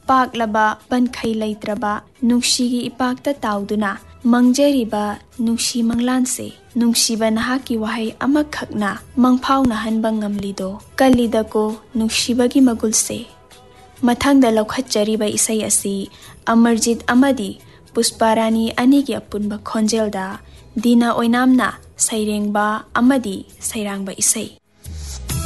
पाक्लबा बनखै लैत्रबा नुंसीगी इपाक्ता ताउदुना मंगजरिबा नुंसी मंगलानसे नुंसीबा नहाकी वहाई अमखकना मंगफाउनहनबा ngamlido कल्लिदको नुंसीबगी मगुलसे मथंगदा लौखटचरिबा इसै असि अमरजीत अमदी पुष्पारानी अनिगी अपुनबा खोंजेलदा दीना ओइनामना सैरेंबा अमदी सैरांबा इसै।